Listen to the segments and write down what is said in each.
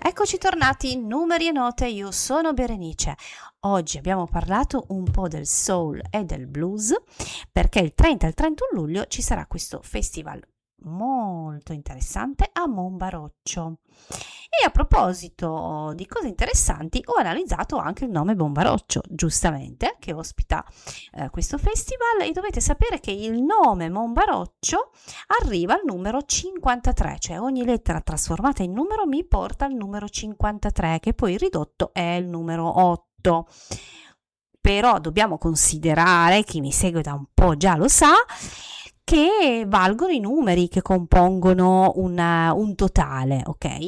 Eccoci tornati, numeri e note, io sono Berenice. Oggi abbiamo parlato un po' del soul e del blues perché il 30 e il 31 luglio ci sarà questo festival molto interessante a Monbaroccio. E a proposito di cose interessanti, ho analizzato anche il nome Monbaroccio, giustamente, che ospita questo festival, e dovete sapere che il nome Monbaroccio arriva al numero 53, cioè ogni lettera trasformata in numero mi porta al numero 53, che poi ridotto è il numero 8. Però dobbiamo considerare, chi mi segue da un po' già lo sa, che valgono i numeri che compongono un totale, ok?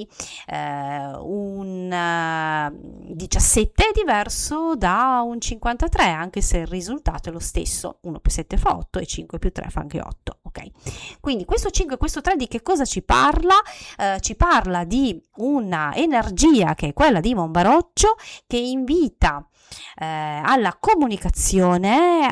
Un 17 è diverso da un 53, anche se il risultato è lo stesso. 1 più 7 fa 8 e 5 più 3 fa anche 8, ok? Quindi questo 5 e questo 3 di che cosa ci parla? Ci parla di una energia che è quella di Monbaroccio, che invita alla comunicazione,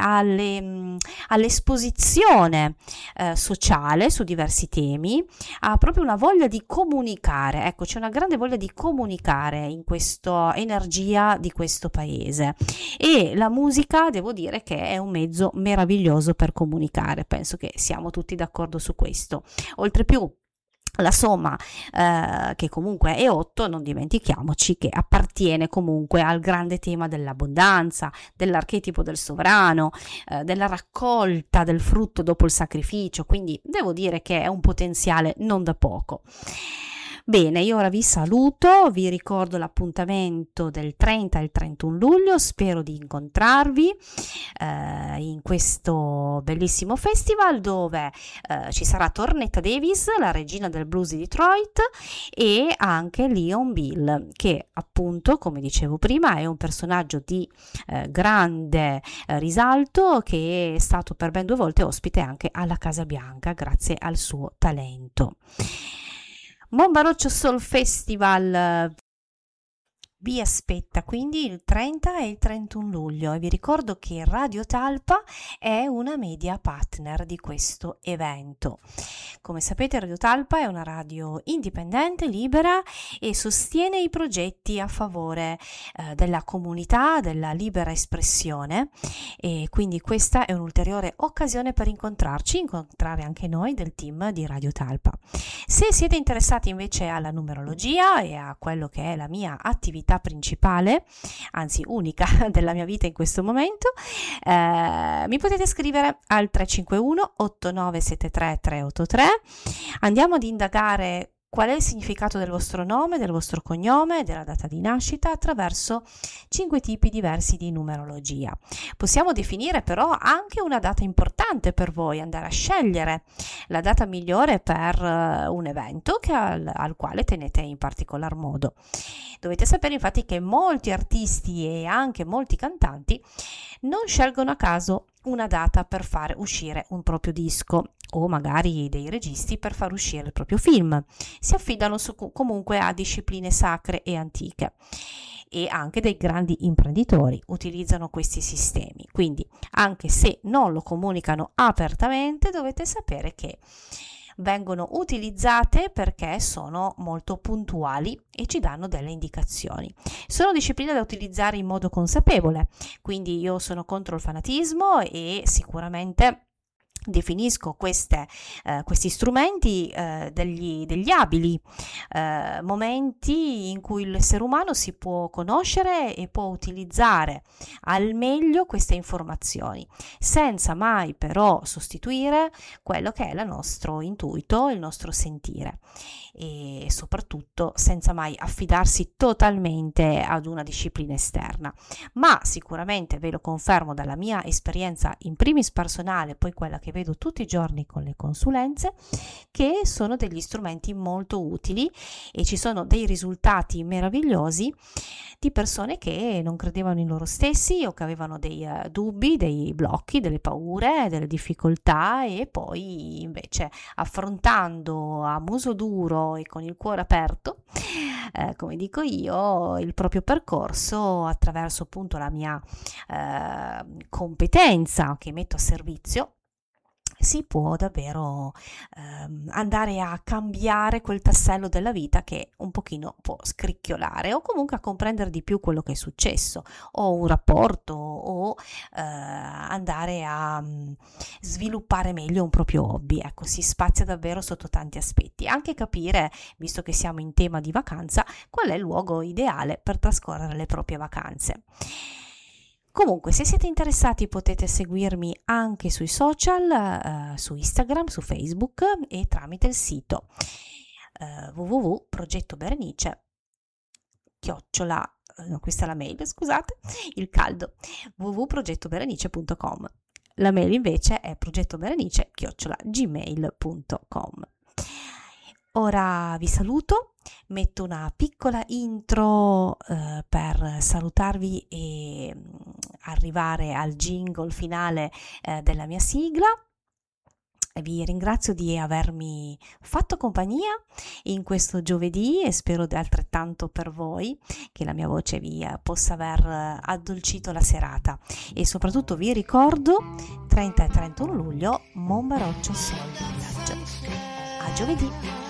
all'esposizione sociale su diversi temi, ha proprio una voglia di comunicare. Ecco, c'è una grande voglia di comunicare in questa energia di questo paese, e la musica, devo dire che è un mezzo meraviglioso per comunicare. Penso che siamo tutti d'accordo su questo. Oltrepiù, la somma che comunque è 8, non dimentichiamoci che appartiene comunque al grande tema dell'abbondanza, dell'archetipo del sovrano, della raccolta del frutto dopo il sacrificio, quindi devo dire che è un potenziale non da poco. Bene, io ora vi saluto, vi ricordo l'appuntamento del 30 e il 31 luglio, spero di incontrarvi in questo bellissimo festival dove ci sarà Tornetta Davis, la regina del blues di Detroit, e anche Leon Bill, che appunto, come dicevo prima, è un personaggio di grande risalto, che è stato per ben 2 volte ospite anche alla Casa Bianca grazie al suo talento. Monbaroccio Soul Festival vi aspetta quindi il 30 e il 31 luglio, e vi ricordo che Radio Talpa è una media partner di questo evento. Come sapete, Radio Talpa è una radio indipendente, libera, e sostiene i progetti a favore della comunità, della libera espressione, e quindi questa è un'ulteriore occasione per incontrare anche noi del team di Radio Talpa. Se siete interessati invece alla numerologia e a quello che è la mia attività principale, anzi unica della mia vita in questo momento, mi potete scrivere al 351 8973 383. Andiamo ad indagare qual è il significato del vostro nome, del vostro cognome, della data di nascita attraverso 5 tipi diversi di numerologia. Possiamo definire però anche una data importante per voi, andare a scegliere la data migliore per un evento al quale tenete in particolar modo. Dovete sapere infatti che molti artisti e anche molti cantanti non scelgono a caso una data per fare uscire un proprio disco, o magari dei registi per far uscire il proprio film. Si affidano comunque a discipline sacre e antiche, e anche dei grandi imprenditori utilizzano questi sistemi. Quindi, anche se non lo comunicano apertamente, dovete sapere che vengono utilizzate perché sono molto puntuali e ci danno delle indicazioni. Sono discipline da utilizzare in modo consapevole, quindi io sono contro il fanatismo e sicuramente definisco questi strumenti degli abili momenti in cui l'essere umano si può conoscere e può utilizzare al meglio queste informazioni, senza mai però sostituire quello che è il nostro intuito, il nostro sentire, e soprattutto senza mai affidarsi totalmente ad una disciplina esterna. Ma sicuramente ve lo confermo dalla mia esperienza in primis personale, poi quella che vedo tutti i giorni con le consulenze, che sono degli strumenti molto utili, e ci sono dei risultati meravigliosi di persone che non credevano in loro stessi, o che avevano dei dubbi, dei blocchi, delle paure, delle difficoltà, e poi invece affrontando a muso duro e con il cuore aperto, come dico io, il proprio percorso attraverso appunto la mia competenza che metto a servizio, si può davvero andare a cambiare quel tassello della vita che un pochino può scricchiolare, o comunque a comprendere di più quello che è successo, o un rapporto, o andare a sviluppare meglio un proprio hobby. Ecco, si spazia davvero sotto tanti aspetti. Anche capire, visto che siamo in tema di vacanza, qual è il luogo ideale per trascorrere le proprie vacanze. Comunque, se siete interessati potete seguirmi anche sui social, su Instagram, su Facebook e tramite il sito www.progettoberenice questa è la mail, scusate, il caldo, www.progettoberenice.com. La mail invece è progettoberenice@gmail.com. Ora vi saluto, metto una piccola intro per salutarvi e arrivare al jingle finale della mia sigla. Vi ringrazio di avermi fatto compagnia in questo giovedì e spero altrettanto per voi, che la mia voce vi possa aver addolcito la serata, e soprattutto vi ricordo 30 e 31 luglio Monbaroccio Soul Village. A giovedì!